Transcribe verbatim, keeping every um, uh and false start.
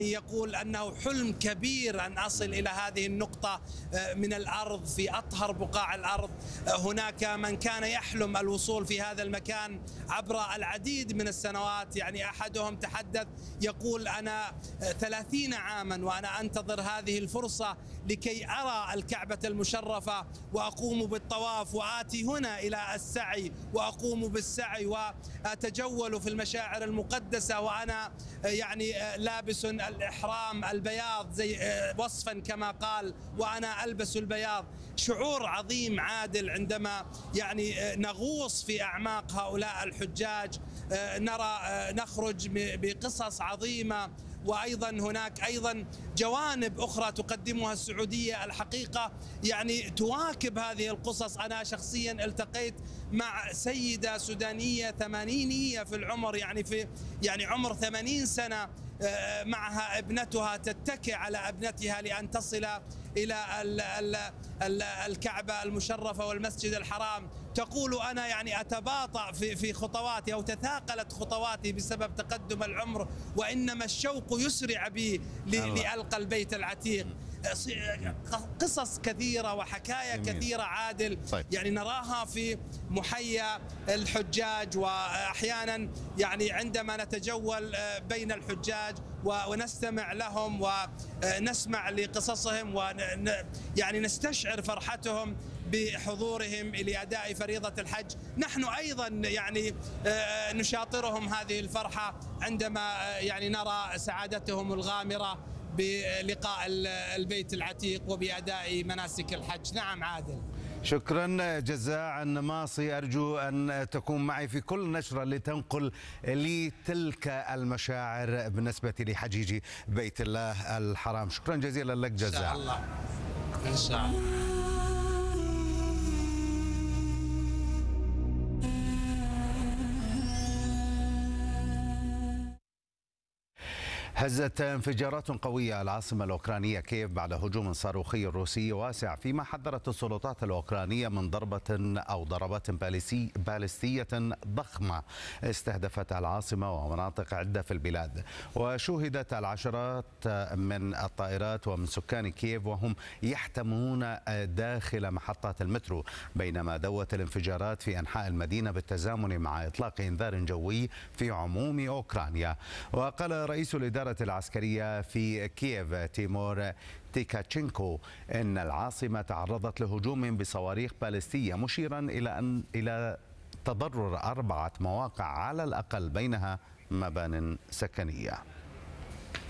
يقول أنه حلم كبير أن أصل إلى هذه النقطة من الأرض في أطهر بقاع الأرض. هناك من كان يحلم الوصول في هذا المكان عبر العديد من السنوات، يعني أحدهم تحدث يقول أنا ثلاثين عاما وأنا أنتظر هذه الفرصة لكي أرى الكعبة المشرفة وأقوم بالطواف وآتي هنا إلى السعي وأقوم بالسعي وأتجول في المشاعر المقدسة وأنا يعني لابس الإحرام البياض زي وصفا كما قال وأنا ألبس البياض. شعور عظيم عادل عندما يعني نغوص في أعماق هؤلاء الحجاج، نرى نخرج بقصص عظيمة، وأيضا هناك أيضا جوانب أخرى تقدمها السعودية الحقيقة يعني تواكب هذه القصص. أنا شخصيا التقيت مع سيدة سودانية ثمانينية في العمر، يعني في يعني عمر ثمانين سنة، معها ابنتها تتكئ على ابنتها لأن تصل إلى الكعبة المشرفة والمسجد الحرام. تقول أنا يعني أتباطأ في في خطواتي أو تثاقلت خطواتي بسبب تقدم العمر، وإنما الشوق يسرع بي لألقى البيت العتيق. قصص كثيرة وحكاية جميل. كثيرة عادل طيب. يعني نراها في محيا الحجاج، وأحيانا يعني عندما نتجول بين الحجاج ونستمع لهم ونسمع لقصصهم ويعني نستشعر فرحتهم بحضورهم لأداء فريضة الحج. نحن أيضا يعني نشاطرهم هذه الفرحة عندما يعني نرى سعادتهم الغامرة بلقاء البيت العتيق وبأداء مناسك الحج. نعم عادل. شكرا جزاء النماصي، أرجو أن تكون معي في كل نشرة لتنقل لي تلك المشاعر بالنسبة لحجيج بيت الله الحرام. شكرا جزيلا لك جزاء. إن شاء الله إن شاء الله. هزت انفجارات قوية العاصمة الأوكرانية كييف بعد هجوم صاروخي روسي واسع، فيما حذرت السلطات الأوكرانية من ضربة أو ضربات باليستية ضخمة استهدفت العاصمة ومناطق عدة في البلاد. وشوهدت العشرات من الطائرات ومن سكان كييف وهم يحتمون داخل محطات المترو، بينما دوت الانفجارات في أنحاء المدينة بالتزامن مع إطلاق إنذار جوي في عموم أوكرانيا. وقال رئيس الإدارة العسكرية في كييف تيمور تيكاتشينكو إن العاصمة تعرضت لهجوم بصواريخ باليستية، مشيرا إلى أن إلى تضرر أربعة مواقع على الأقل، بينها مبان سكنية.